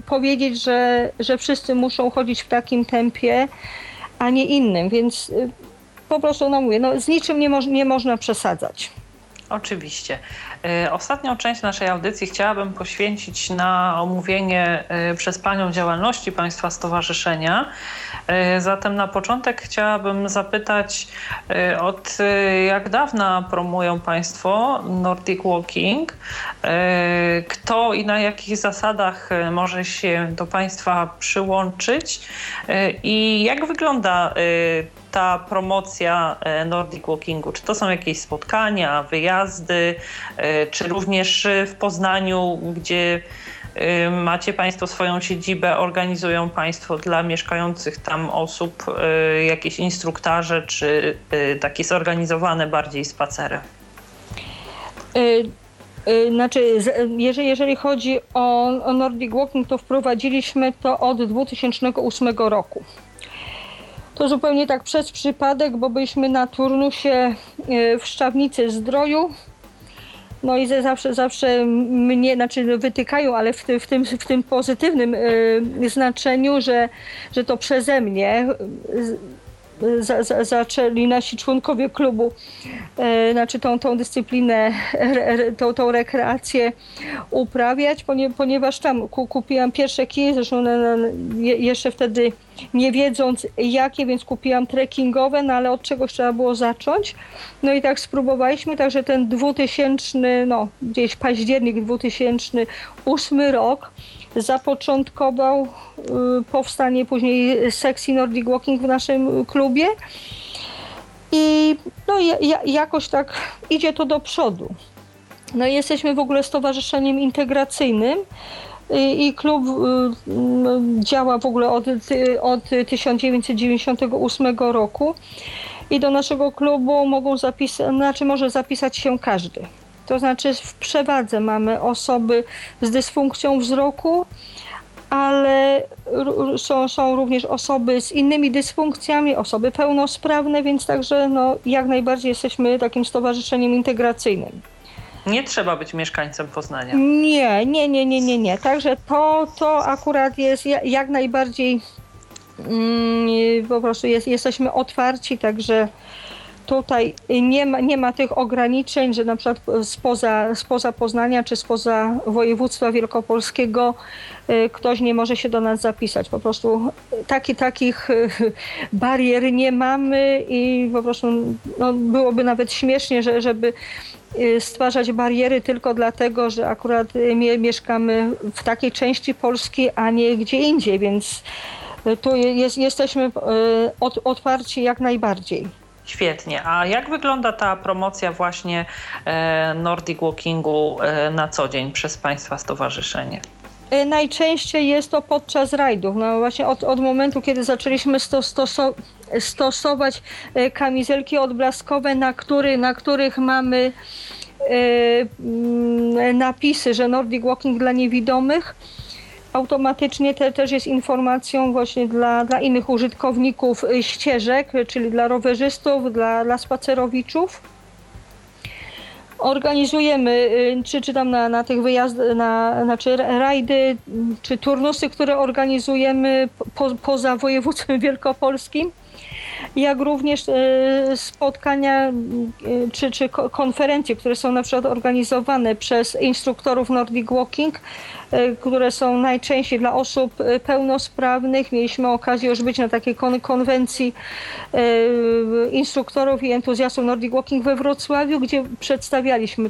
powiedzieć, że wszyscy muszą chodzić w takim tempie, a nie innym, więc po prostu, no mówię, no, z niczym nie można przesadzać. Oczywiście. Ostatnią część naszej audycji chciałabym poświęcić na omówienie przez Panią działalności Państwa Stowarzyszenia. Zatem na początek chciałabym zapytać, od jak dawna promują Państwo Nordic Walking? Kto i na jakich zasadach może się do Państwa przyłączyć? I jak wygląda ta promocja Nordic Walkingu? Czy to są jakieś spotkania, wyjazdy, czy również w Poznaniu, gdzie macie Państwo swoją siedzibę, organizują Państwo dla mieszkających tam osób jakieś instruktaże, czy takie zorganizowane bardziej spacery? Znaczy, jeżeli chodzi o Nordic Walking, to wprowadziliśmy to od 2008 roku. To zupełnie tak przez przypadek, bo byliśmy na turnusie w Szczawnicy-Zdroju. No i zawsze mnie, znaczy wytykają, ale w tym pozytywnym znaczeniu, że to przeze mnie zaczęli nasi członkowie klubu, znaczy tą dyscyplinę, tą rekreację uprawiać, ponieważ tam kupiłam pierwsze kije, zresztą jeszcze wtedy nie wiedząc jakie, więc kupiłam trekkingowe, no ale od czegoś trzeba było zacząć. No i tak spróbowaliśmy, także ten 2000, no gdzieś październik 2008 rok zapoczątkował powstanie później sekcji Nordic Walking w naszym klubie i no, jakoś tak idzie to do przodu. No, jesteśmy w ogóle stowarzyszeniem integracyjnym i klub działa w ogóle od 1998 roku i do naszego klubu może zapisać się każdy. To znaczy w przewadze mamy osoby z dysfunkcją wzroku, ale są również osoby z innymi dysfunkcjami, osoby pełnosprawne, więc także no, jak najbardziej jesteśmy takim stowarzyszeniem integracyjnym. Nie trzeba być mieszkańcem Poznania. Nie. Także to akurat jest jak najbardziej, po prostu jesteśmy otwarci, także tutaj nie ma tych ograniczeń, że na przykład spoza Poznania czy spoza województwa wielkopolskiego ktoś nie może się do nas zapisać. Po prostu takich barier nie mamy i po prostu no, byłoby nawet śmiesznie, żeby stwarzać bariery tylko dlatego, że akurat mieszkamy w takiej części Polski, a nie gdzie indziej, więc tu jesteśmy otwarci jak najbardziej. Świetnie. A jak wygląda ta promocja właśnie Nordic Walkingu na co dzień przez Państwa stowarzyszenie? Najczęściej jest to podczas rajdów. No właśnie od momentu, kiedy zaczęliśmy stosować kamizelki odblaskowe, na których mamy napisy, że Nordic Walking dla niewidomych, automatycznie też jest informacją właśnie dla innych użytkowników ścieżek, czyli dla rowerzystów, dla spacerowiczów. Organizujemy, czy tam na tych wyjazdach, znaczy rajdy, czy turnusy, które organizujemy poza województwem wielkopolskim, jak również spotkania czy konferencje, które są na przykład organizowane przez instruktorów Nordic Walking, które są najczęściej dla osób pełnosprawnych. Mieliśmy okazję już być na takiej konwencji instruktorów i entuzjastów Nordic Walking we Wrocławiu, gdzie przedstawialiśmy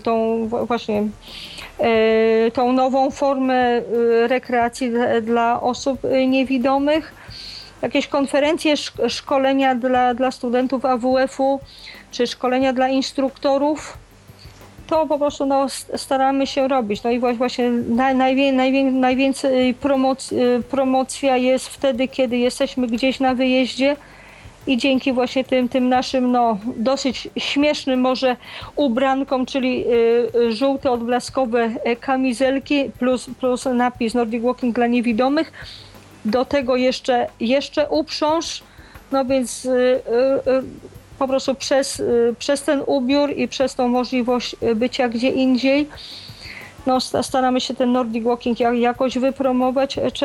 tą nową formę rekreacji dla osób niewidomych. Jakieś konferencje, szkolenia dla studentów AWF-u, czy szkolenia dla instruktorów, to po prostu no, staramy się robić. No i właśnie najwięcej promocja jest wtedy, kiedy jesteśmy gdzieś na wyjeździe i dzięki właśnie tym naszym no, dosyć śmiesznym może ubrankom, czyli żółte odblaskowe kamizelki plus napis Nordic Walking dla niewidomych, do tego jeszcze uprząż, no więc po prostu przez ten ubiór i przez tą możliwość bycia gdzie indziej, no staramy się ten Nordic Walking jakoś wypromować.